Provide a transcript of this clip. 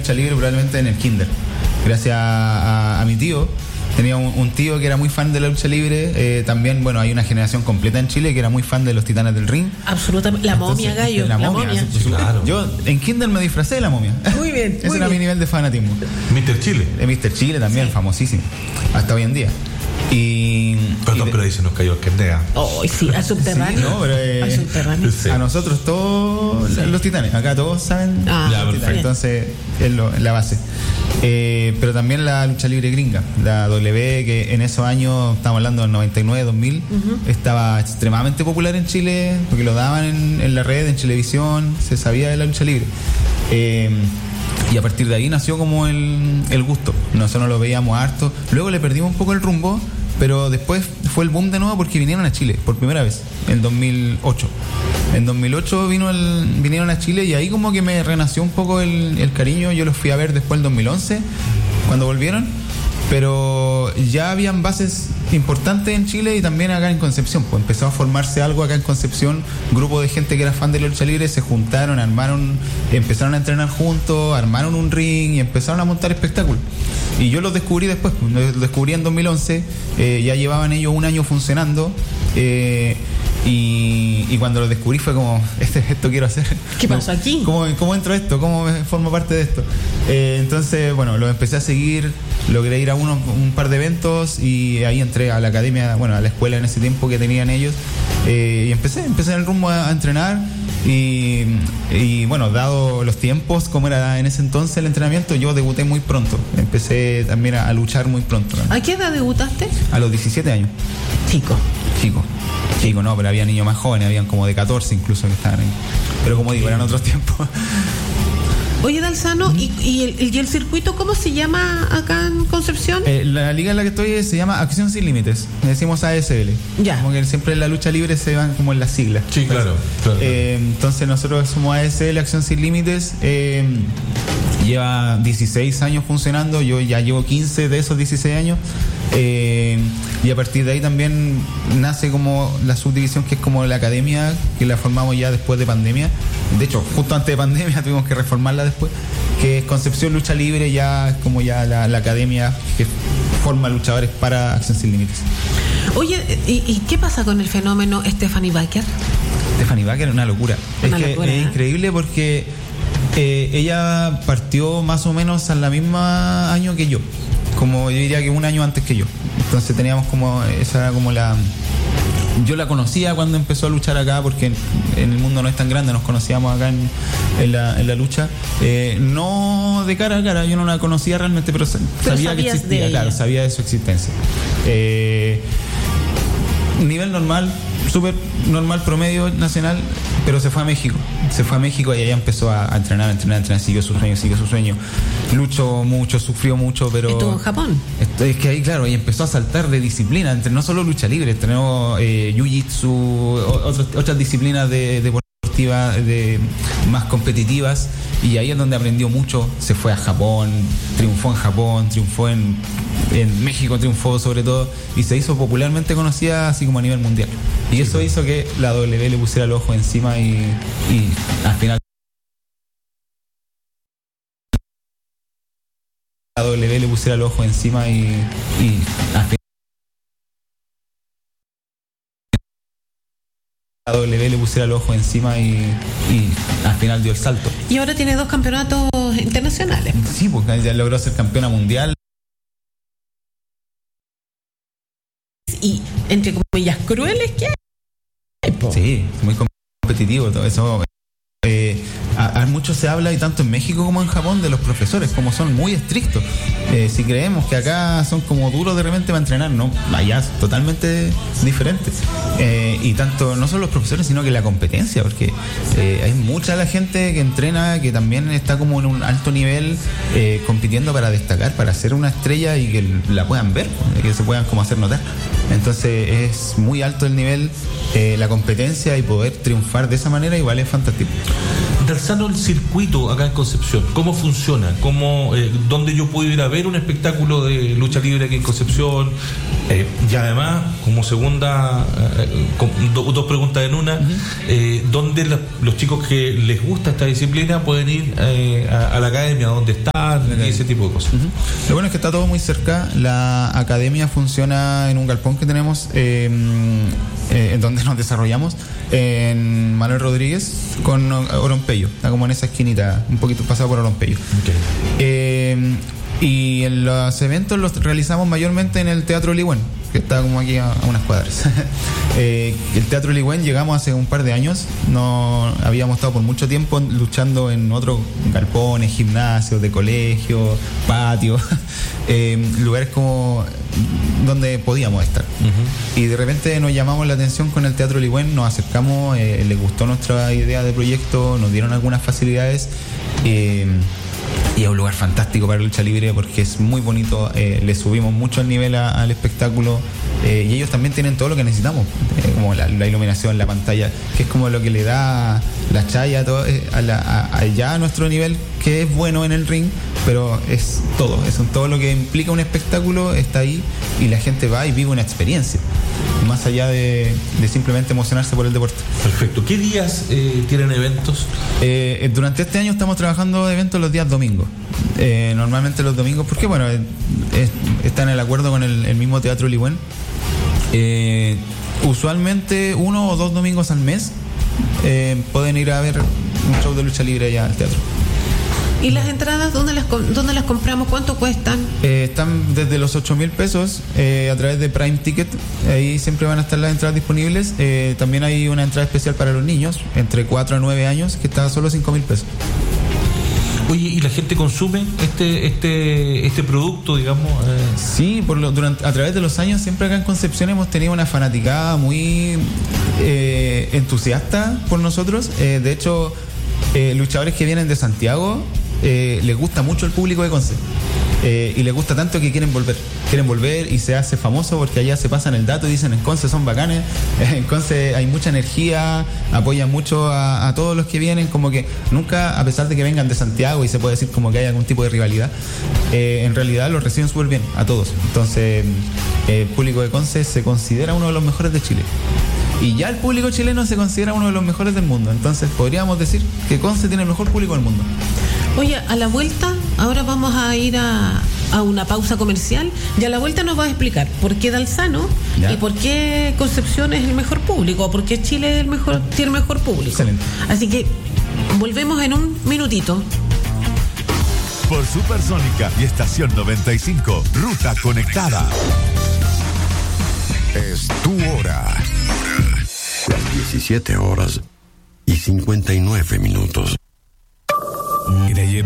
lucha libre probablemente en el kinder, gracias a mi tío. Tenía un tío que era muy fan de la lucha libre. También, bueno, hay una generación completa en Chile que era muy fan de los Titanes del Ring. Absolutamente. La momia, gallo. La momia. Sí, claro. Yo en kinder me disfracé de la momia. Muy bien. Ese era mi nivel de fanatismo. Mr. Chile. Mr. Chile también, famosísimo. Hasta hoy en día. Perdón, pero ahí se nos cayó el Kerdea. Oh, sí, al subterráneo. Sí, no, pero, al subterráneo. Sí. A nosotros todos los Titanes, acá todos saben. Ya, perfecto. Entonces es la base. Pero también la lucha libre gringa, la W, que en esos años, estamos hablando del 99, 2000, estaba extremadamente popular en Chile, porque lo daban en la red, en televisión, se sabía de la lucha libre. Y a partir de ahí nació como el gusto. Nosotros lo veíamos harto. Luego le perdimos un poco el rumbo, pero después fue el boom de nuevo porque vinieron a Chile por primera vez, en 2008. En 2008 vinieron a Chile y ahí como que me renació un poco el cariño. Yo los fui a ver después del 2011, cuando volvieron. Pero ya habían bases importantes en Chile y también acá en Concepción. Pues empezó a formarse algo acá en Concepción. Un grupo de gente que era fan de la lucha libre se juntaron, empezaron a entrenar juntos, armaron un ring y empezaron a montar espectáculos. Y yo los descubrí después. Los descubrí en 2011. Ya llevaban ellos un año funcionando. Y cuando lo descubrí fue como, esto quiero hacer. ¿Qué pasó aquí? ¿Cómo entro a esto? ¿Cómo formo parte de esto? Entonces, bueno, lo empecé a seguir, logré ir a un par de eventos y ahí entré a la academia, bueno, a la escuela en ese tiempo que tenían ellos, y empecé en el rumbo a entrenar. Y bueno, dado los tiempos, como era en ese entonces el entrenamiento, yo debuté muy pronto. Empecé también a luchar muy pronto, ¿no? ¿A qué edad debutaste? A los 17 años. Chico, no, pero había niños más jóvenes, habían como de 14 incluso que estaban ahí. Pero como digo, eran otros tiempos. Oye, Dalzano, ¿y el circuito cómo se llama acá en Concepción? La liga en la que estoy se llama Acción Sin Límites. Le decimos ASL. Ya. Como que siempre en la lucha libre se van como en las siglas. Sí, claro. Entonces nosotros somos ASL, Acción Sin Límites. Lleva 16 años funcionando. Yo ya llevo 15 de esos 16 años. Y a partir de ahí también nace como la subdivisión que es como la academia, que la formamos ya después de pandemia. De hecho, justo antes de pandemia tuvimos que reformarla después, que es Concepción Lucha Libre, ya es como ya la academia que forma luchadores para Acción Sin Límites. Oye, ¿y qué pasa con el fenómeno Stephanie Baker? Stephanie Baker es una locura. Es increíble porque ella partió más o menos al mismo año que yo. Como yo diría que un año antes que yo. Entonces teníamos como, esa era como yo la conocía cuando empezó a luchar acá, porque en el mundo no es tan grande, nos conocíamos acá en la lucha. No de cara a cara, yo no la conocía realmente, pero sabía que existía, claro, sabía de su existencia. Nivel normal, súper normal, promedio nacional, pero se fue a México y allá empezó a entrenar, siguió su sueño, luchó mucho, sufrió mucho, pero ¿estuvo en Japón? Es que ahí, claro, ahí empezó a saltar de disciplina, no solo lucha libre, entrenó jiu-jitsu, otras disciplinas deportivas, más competitivas, y ahí es donde aprendió mucho. Se fue a Japón, triunfó en México, triunfó sobre todo, y se hizo popularmente conocida así como a nivel mundial. Y eso hizo que la W le pusiera el ojo encima y al final la W le pusiera el ojo encima y al final la W le pusiera el ojo encima y al final dio el salto. Y ahora tiene 2 campeonatos internacionales. Sí, porque ya logró ser campeona mundial. Y entre comillas crueles que hay, po. Sí, muy competitivo todo eso. Mucho se habla, y tanto en México como en Japón, de los profesores, como son muy estrictos. Si creemos que acá son como duros de repente para entrenar, no, allá es totalmente diferente. Y tanto, no solo los profesores, sino que la competencia, porque hay mucha la gente que entrena, que también está como en un alto nivel, compitiendo para destacar, para ser una estrella y que la puedan ver, que se puedan como hacer notar. Entonces es muy alto el nivel, la competencia, y poder triunfar de esa manera igual es fantástico. Dalzano, el circuito acá en Concepción, ¿cómo funciona? ¿Dónde yo puedo ir a ver un espectáculo de lucha libre aquí en Concepción? Y además, como segunda, dos preguntas en una, ¿dónde los chicos que les gusta esta disciplina pueden ir a la academia? ¿Dónde están? Y ese tipo de cosas. Lo bueno es que está todo muy cerca. La academia funciona en un galpón que tenemos, en donde nos desarrollamos, en Manuel Rodríguez con Orompello. Está como en esa esquinita, un poquito pasado por Orompello. Okay. Y en los eventos los realizamos mayormente en el Teatro Ligüen, que está como aquí a unas cuadras. El Teatro Ligüen llegamos hace un par de años. No habíamos estado por mucho tiempo luchando en otros galpones, gimnasios de colegio, patios, lugares como donde podíamos estar. Y de repente nos llamamos la atención con el Teatro Ligüen, nos acercamos, les gustó nuestra idea de proyecto, nos dieron algunas facilidades. Y es un lugar fantástico para lucha libre porque es muy bonito, le subimos mucho el nivel al espectáculo, y ellos también tienen todo lo que necesitamos, como la iluminación, la pantalla, que es como lo que le da la chaya todo, ya a nuestro nivel, que es bueno en el ring, pero es todo lo que implica un espectáculo está ahí, y la gente va y vive una experiencia más allá de simplemente emocionarse por el deporte. Perfecto. ¿Qué días tienen eventos? Durante este año estamos trabajando eventos los días domingos. Normalmente los domingos, porque bueno, está en el acuerdo con el mismo Teatro Ligüen. Usualmente 1 o 2 domingos al mes pueden ir a ver un show de lucha libre allá al teatro. ¿Y las entradas dónde las compramos? ¿Cuánto cuestan? Están desde los 8,000 pesos a través de Prime Ticket. Ahí siempre van a estar las entradas disponibles. También hay una entrada especial para los niños entre 4 a 9 años que está a solo 5,000 pesos. Oye, ¿y la gente consume este producto, digamos? Sí, a través de los años siempre acá en Concepción hemos tenido una fanaticada muy entusiasta por nosotros. De hecho, luchadores que vienen de Santiago les gusta mucho el público de Conce, y les gusta tanto que quieren volver y se hace famoso porque allá se pasan el dato y dicen en Conce son bacanes, en Conce hay mucha energía, apoyan mucho a todos los que vienen, como que nunca, a pesar de que vengan de Santiago y se puede decir como que hay algún tipo de rivalidad, en realidad los reciben súper bien a todos. Entonces el público de Conce se considera uno de los mejores de Chile. Y ya el público chileno se considera uno de los mejores del mundo. Entonces podríamos decir que Conce tiene el mejor público del mundo. Oye, a la vuelta, ahora vamos a ir a una pausa comercial, y a la vuelta nos va a explicar por qué Dalzano y por qué Concepción es el mejor público, por qué Chile es tiene el mejor público. Excelente. Así que volvemos en un minutito. Por Supersónica y Estación 95, Ruta Conectada. Es tu hora. Las 17 horas y 59 minutos.